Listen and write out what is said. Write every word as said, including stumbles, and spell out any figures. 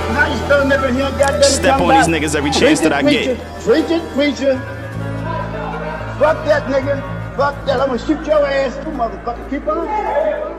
Now you still up in here, goddamn. Step on these niggas every chance that I get. Preach it, preacher. Fuck that nigga. Fuck that. I'm gonna shoot your ass too, motherfucker. Keep on.